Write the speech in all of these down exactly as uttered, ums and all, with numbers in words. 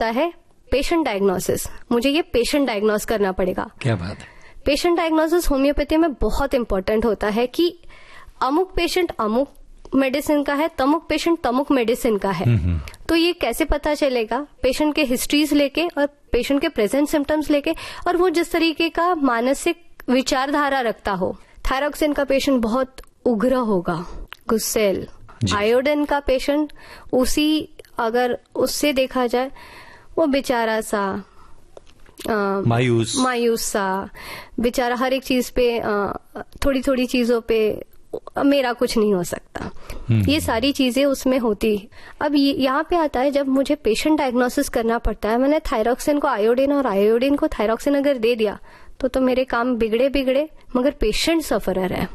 है patient diagnosis. मुझे ये पेशेंट डायग्नोस करना पड़ेगा। क्या बात है। पेशेंट डायग्नोसिस होम्योपैथी में बहुत इंपॉर्टेंट होता है कि अमुक पेशेंट अमुक मेडिसिन का है, तमुक पेशेंट तमुक मेडिसिन का है। तो ये कैसे पता चलेगा? पेशेंट के हिस्ट्रीज लेके और पेशेंट के प्रेजेंट सिम्टम्स लेके, और वो जिस तरीके का मानसिक विचारधारा रखता हो। थायरॉक्सिन का पेशेंट बहुत उग्र होगा, गुस्सेल। आयोडीन का पेशेंट उसी, अगर उससे देखा जाए, वो बेचारा सा आ, मायूस मायूस सा बेचारा, हर एक चीज पे आ, थोड़ी थोड़ी चीजों पे मेरा कुछ नहीं हो सकता, ये सारी चीजें उसमें होती। अब यहाँ पे आता है जब मुझे पेशेंट डायग्नोसिस करना पड़ता है। मैंने थायरॉक्सिन को आयोडीन और आयोडीन को थायरॉक्सिन अगर दे दिया तो तो मेरे काम बिगड़े बिगड़े, मगर पेशेंट सफरर है।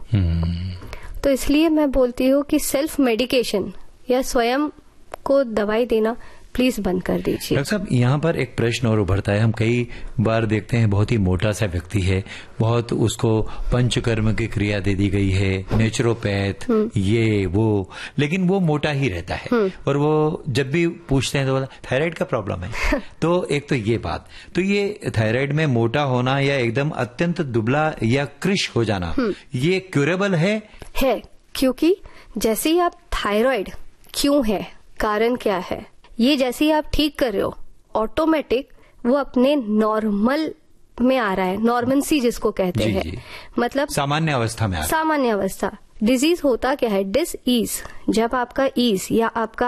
तो इसलिए मैं बोलती हूँ कि सेल्फ मेडिकेशन या स्वयं को दवाई देना प्लीज बंद कर दीजिए। डॉक्टर साहब, यहाँ पर एक प्रश्न और उभरता है। हम कई बार देखते हैं बहुत ही मोटा सा व्यक्ति है, बहुत उसको पंचकर्म की क्रिया दे दी गई है, नेचुरोपैथ ये वो, लेकिन वो मोटा ही रहता है। और वो जब भी पूछते हैं तो बोला थायराइड का प्रॉब्लम है। तो एक तो ये बात, तो ये थायराइड में मोटा होना या एकदम अत्यंत दुबला या कृश हो जाना, ये क्यूरेबल है? है, क्योंकि जैसे ही आप थायराइड क्यों है, कारण क्या है, ये जैसे ही आप ठीक कर रहे हो, ऑटोमेटिक वो अपने नॉर्मल में आ रहा है। नॉर्मलसी जिसको कहते जी, हैं जी। मतलब सामान्य अवस्था में आ रहा है। सामान्य अवस्था। डिजीज होता क्या है? Dish ease. जब आपका ईज या आपका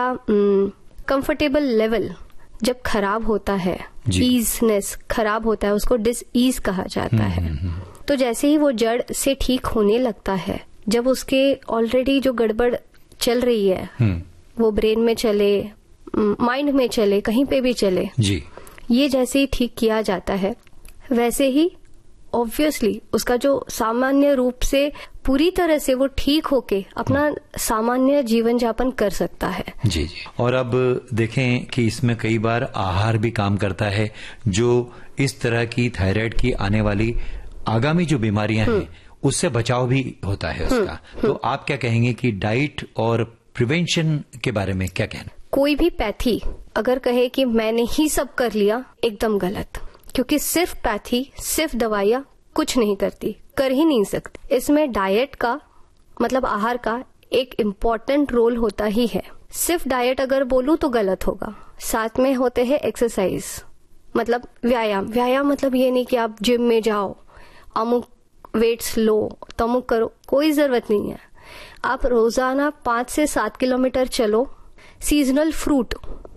कंफर्टेबल लेवल जब खराब होता है, ईजनेस खराब होता है, उसको डिस ईज कहा जाता है। तो जैसे ही वो जड़ से ठीक होने लगता है, जब उसके ऑलरेडी जो गड़बड़ चल रही है, वो ब्रेन में चले, माइंड में चले, कहीं पे भी चले जी, ये जैसे ही ठीक किया जाता है, वैसे ही ऑब्वियसली उसका जो सामान्य रूप से पूरी तरह से वो ठीक होके अपना सामान्य जीवन यापन कर सकता है। जी जी। और अब देखें कि इसमें कई बार आहार भी काम करता है, जो इस तरह की थायराइड की आने वाली आगामी जो बीमारियां हैं उससे बचाव भी होता है उसका। तो आप क्या कहेंगे कि डाइट और प्रिवेंशन के बारे में क्या कहना? कोई भी पैथी अगर कहे कि मैंने ही सब कर लिया, एकदम गलत। क्योंकि सिर्फ पैथी, सिर्फ दवाइयाँ कुछ नहीं करती, कर ही नहीं सकती। इसमें डाइट का मतलब आहार का एक इम्पोर्टेंट रोल होता ही है। सिर्फ डाइट अगर बोलूं तो गलत होगा। साथ में होते हैं एक्सरसाइज, मतलब व्यायाम। व्यायाम मतलब ये नहीं कि आप जिम में जाओ, अमुक वेट्स लो, तमुक करो, कोई जरूरत नहीं है। आप रोजाना पांच से सात किलोमीटर चलो। सीजनल फ्रूट,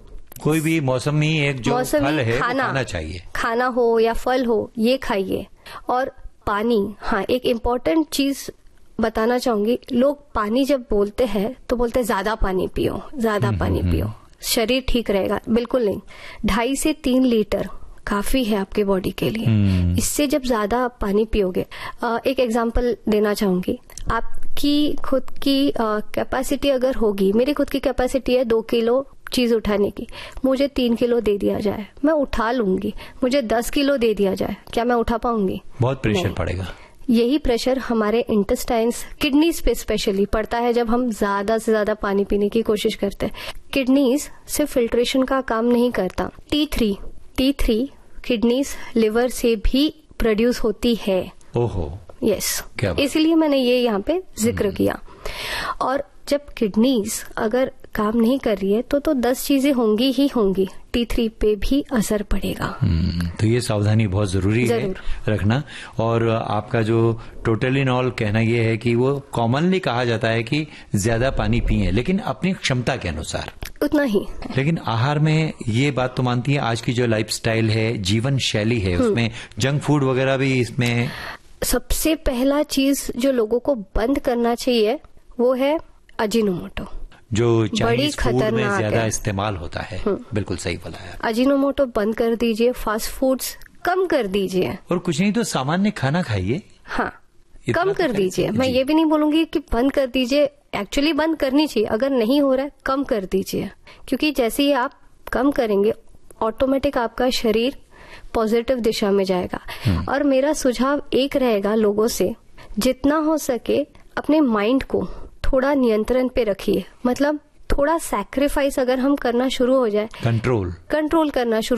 कोई भी मौसमी एक जो मौसमी फल है खाना, खाना चाहिए, खाना हो या फल हो, ये खाइए। और पानी, हाँ एक इम्पोर्टेंट चीज बताना चाहूंगी। लोग पानी जब बोलते हैं तो बोलते हैं ज्यादा पानी पियो, ज्यादा पानी पियो, शरीर ठीक रहेगा। बिल्कुल नहीं, ढाई से तीन लीटर काफी है आपके बॉडी के लिए। इससे जब ज्यादा आप पानी पियोगे, एक एग्जांपल देना चाहूंगी। आपकी खुद की कैपेसिटी अगर होगी, मेरी खुद की कैपेसिटी है दो किलो चीज उठाने की, मुझे तीन किलो दे दिया जाए, मैं उठा लूंगी। मुझे दस किलो दे दिया जाए, क्या मैं उठा पाऊंगी? बहुत प्रेशर पड़ेगा। यही प्रेशर हमारे इंटेस्टाइन्स, किडनीज पे स्पेशली पड़ता है जब हम ज्यादा से ज्यादा पानी पीने की कोशिश करते हैं। किडनीज सिर्फ फिल्ट्रेशन का काम नहीं करता, T three T three kidneys liver से भी प्रोड्यूस होती है। ओहो, यस, इसीलिए मैंने ये यहाँ पे जिक्र किया। और जब किडनीज अगर काम नहीं कर रही है तो तो दस चीजें होंगी ही होंगी, टी थ्री पे भी असर पड़ेगा। तो ये सावधानी बहुत जरूरी है रखना। और आपका जो टोटलिनॉल कहना ये है कि वो कॉमनली कहा जाता है कि ज्यादा पानी पिए, लेकिन अपनी क्षमता के अनुसार उतना ही। लेकिन आहार में ये बात तो मानती है, आज की जो लाइफस्टाइल है, जीवन शैली है, उसमें जंक फूड वगैरह भी इसमें सबसे पहला चीज जो लोगों को बंद करना चाहिए वो है अजीनोमोटो, जो चाइनीज फूड में ज्यादा इस्तेमाल होता है। बिल्कुल सही बोला है। अजीनोमोटो बंद कर दीजिए, फास्ट फूड्स कम कर दीजिए, और कुछ नहीं तो सामान्य खाना खाइए। हाँ, कम कर दीजिए। मैं ये भी नहीं बोलूंगी कि बंद कर दीजिए, एक्चुअली बंद करनी चाहिए। अगर नहीं हो रहा है कम कर दीजिए, क्योंकि जैसे ही आप कम करेंगे ऑटोमेटिक आपका शरीर पॉजिटिव दिशा में जाएगा। और मेरा सुझाव एक रहेगा लोगों से, जितना हो सके अपने माइंड को थोड़ा नियंत्रण पे रखिए। मतलब थोड़ा सैक्रिफाइस अगर हम करना शुरू हो जाए, कंट्रोल कंट्रोल करना शुरू